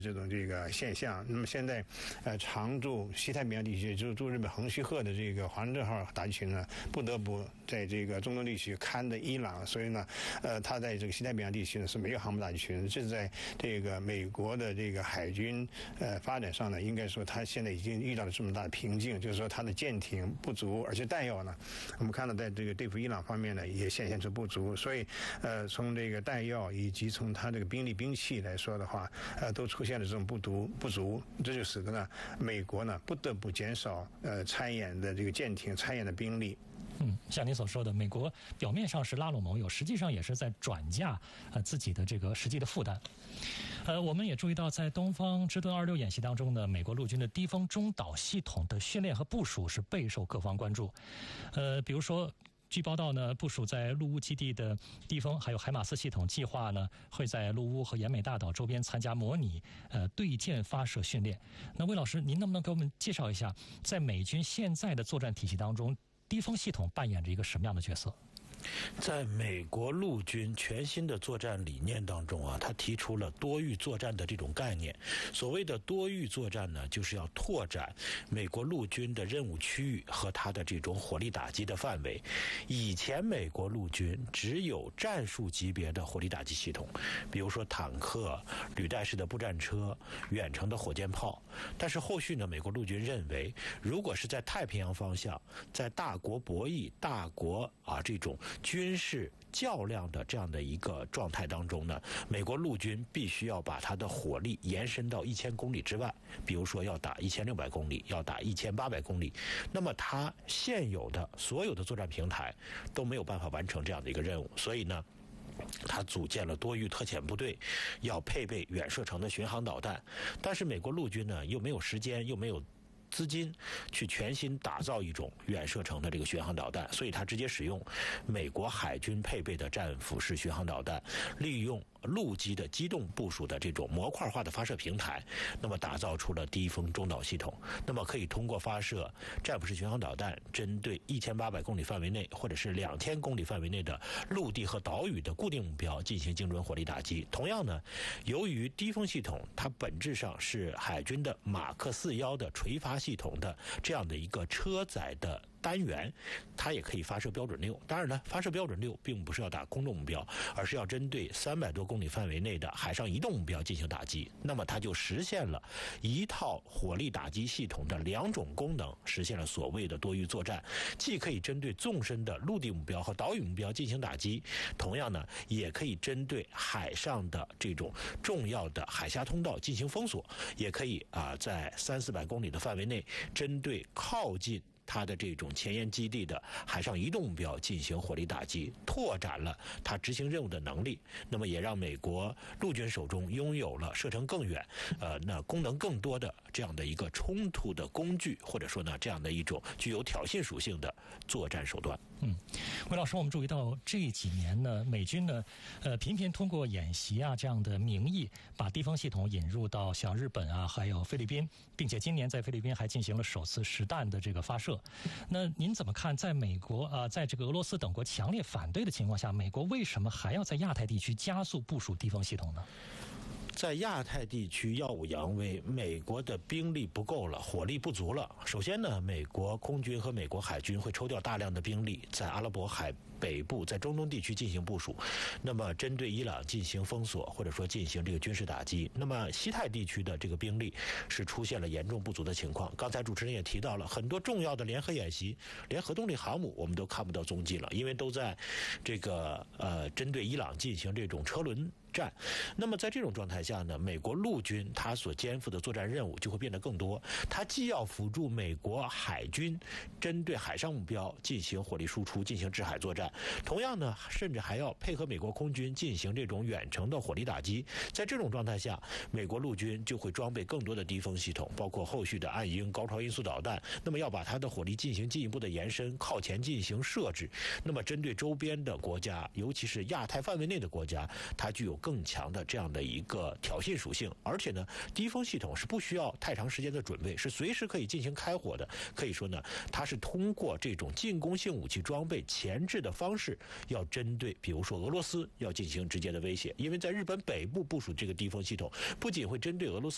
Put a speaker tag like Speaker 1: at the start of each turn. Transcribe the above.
Speaker 1: 这个现象。那么现在，常驻西太平洋地区驻日本横须贺的这个华盛顿号打击群呢，不得不在这个中东地区看着伊朗，所以呢，它在这个西太平洋地区呢是没有航母打击群。这是在这个美国的这个海军发展上呢，应该说它现在已经遇到了这么大的瓶颈，就是说它的舰艇不足，而且弹药呢，我们看到在这个对付伊朗方面呢也显现出不足，所以从这个弹药以及从它这个兵器来说的话，都出现了这种不足，这就使得呢美国呢不得不减少参演的这个舰艇参演的兵力。
Speaker 2: 像您所说的，美国表面上是拉拢盟友，实际上也是在转嫁自己的这个实际的负担。我们也注意到，在东方之盾26演习当中呢，美国陆军的低空中导系统的训练和部署是备受各方关注。比如说，据报道呢，部署在陆乌基地的低风还有海马斯系统计划呢，会在陆乌和奄美大岛周边参加模拟对舰发射训练。那魏老师，您能不能给我们介绍一下，在美军现在的作战体系当中，低风系统扮演着一个什么样的角色？
Speaker 3: 在美国陆军全新的作战理念当中啊，他提出了多域作战的这种概念。所谓的多域作战呢，就是要拓展美国陆军的任务区域和它的这种火力打击的范围。以前美国陆军只有战术级别的火力打击系统，比如说坦克、履带式的步战车、远程的火箭炮。但是后续呢，美国陆军认为，如果是在太平洋方向，在大国博弈、大国这种军事较量的这样的一个状态当中呢，美国陆军必须要把它的火力延伸到1000公里之外，比如说要打1600公里，要打1800公里。那么它现有的所有的作战平台都没有办法完成这样的一个任务，所以呢，他组建了多域特遣部队，要配备远射程的巡航导弹。但是美国陆军呢，又没有时间，又没有资金去全新打造一种远射程的这个巡航导弹，所以他直接使用美国海军配备的战斧式巡航导弹，利用陆基的机动部署的这种模块化的发射平台，那么打造出了低风中导系统。那么可以通过发射战斧式巡航导弹，针对1800公里范围内或者是2000公里范围内的陆地和岛屿的固定目标进行精准火力打击。同样呢，由于低风系统它本质上是海军的马克41的垂发系统的这样的一个车载的单元，它也可以发射标准6。当然呢，发射标准6并不是要打空中目标，而是要针对300多公里范围内的海上移动目标进行打击。那么它就实现了一套火力打击系统的2种功能，实现了所谓的多域作战，既可以针对纵深的陆地目标和岛屿目标进行打击，同样呢，也可以针对海上的这种重要的海峡通道进行封锁，也可以在300-400公里的范围内针对靠近它的这种前沿基地的海上移动目标进行火力打击，拓展了它执行任务的能力。那么也让美国陆军手中拥有了射程更远、那功能更多的这样的一个冲突的工具，或者说呢，这样的一种具有挑衅属性的作战手段。
Speaker 2: 魏老师，我们注意到这几年呢，美军呢，频频通过演习这样的名义，把低风系统引入到像日本还有菲律宾，并且今年在菲律宾还进行了首次实弹的这个发射。那您怎么看，在美国在这个俄罗斯等国强烈反对的情况下，美国为什么还要在亚太地区加速部署低风系统呢？
Speaker 3: 在亚太地区耀武扬威，美国的兵力不够了，火力不足了。首先呢，美国空军和美国海军会抽调大量的兵力在阿拉伯海北部，在中东地区进行部署，那么针对伊朗进行封锁，或者说进行这个军事打击。那么西太地区的这个兵力是出现了严重不足的情况。刚才主持人也提到了很多重要的联合演习，连核动力航母我们都看不到踪迹了，因为都在这个针对伊朗进行这种车轮战。那么在这种状态下呢，美国陆军它所肩负的作战任务就会变得更多，它既要辅助美国海军针对海上目标进行火力输出，进行制海作战，同样呢，甚至还要配合美国空军进行这种远程的火力打击。在这种状态下，美国陆军就会装备更多的低风系统，包括后续的暗鹰、高超音速导弹，那么要把它的火力进行进一步的延伸，靠前进行设置。那么针对周边的国家，尤其是亚太范围内的国家，它具有更强的这样的一个挑衅属性。而且呢，低风系统是不需要太长时间的准备，是随时可以进行开火的。可以说呢，它是通过这种进攻性武器装备前置的方式，要针对比如说俄罗斯要进行直接的威胁。因为在日本北部部署这个低风系统，不仅会针对俄罗斯